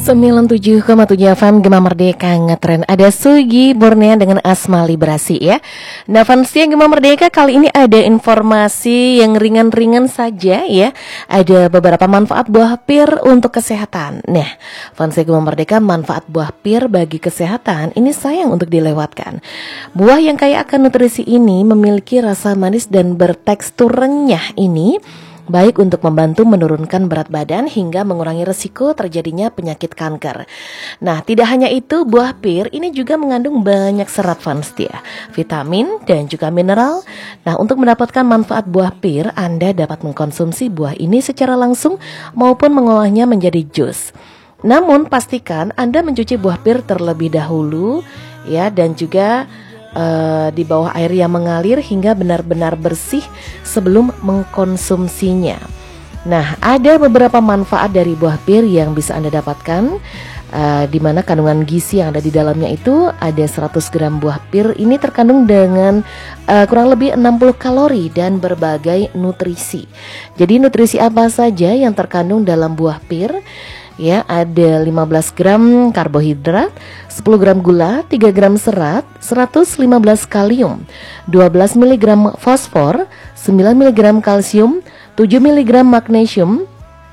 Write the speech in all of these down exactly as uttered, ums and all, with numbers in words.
sembilan puluh tujuh koma tujuh F M Gema Merdeka ngetren. Ada Sugi Bornea dengan Asma Librasi ya. Nah fansia Gema Merdeka kali ini ada informasi yang ringan-ringan saja ya. Ada beberapa manfaat buah pir untuk kesehatan. Nah fansia Gema Merdeka, manfaat buah pir bagi kesehatan ini sayang untuk dilewatkan. Buah yang kaya akan nutrisi ini memiliki rasa manis dan bertekstur renyah ini baik untuk membantu menurunkan berat badan hingga mengurangi resiko terjadinya penyakit kanker. Nah, tidak hanya itu, buah pir ini juga mengandung banyak serat fanstia, vitamin dan juga mineral. Nah, untuk mendapatkan manfaat buah pir, Anda dapat mengkonsumsi buah ini secara langsung maupun mengolahnya menjadi jus. Namun, pastikan Anda mencuci buah pir terlebih dahulu ya, dan juga Uh, di bawah air yang mengalir hingga benar-benar bersih sebelum mengkonsumsinya. Nah, ada beberapa manfaat dari buah pir yang bisa Anda dapatkan, uh, di mana kandungan gizi yang ada di dalamnya itu ada seratus gram buah pir ini terkandung dengan uh, kurang lebih enam puluh kalori dan berbagai nutrisi. Jadi nutrisi apa saja yang terkandung dalam buah pir? Ya, ada lima belas gram karbohidrat, sepuluh gram gula, tiga gram serat, seratus lima belas kalium, dua belas miligram fosfor, sembilan miligram kalsium, tujuh miligram magnesium.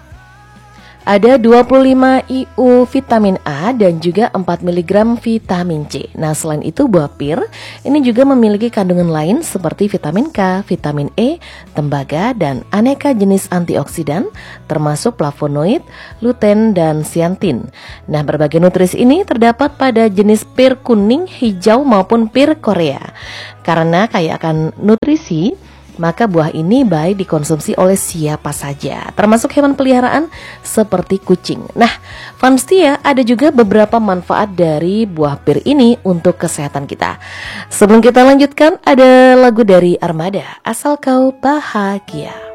Ada dua puluh lima I U vitamin A dan juga empat miligram vitamin C. Nah, selain itu buah pir ini juga memiliki kandungan lain seperti vitamin K, vitamin E, tembaga, dan aneka jenis antioksidan termasuk flavonoid, lutein, dan zeaxanthin. Nah, berbagai nutrisi ini terdapat pada jenis pir kuning, hijau maupun pir Korea. Karena kaya akan nutrisi, maka buah ini baik dikonsumsi oleh siapa saja, termasuk hewan peliharaan seperti kucing. Nah, fanstia, ada juga beberapa manfaat dari buah pir ini untuk kesehatan kita. Sebelum kita lanjutkan, ada lagu dari Armada, Asal Kau Bahagia.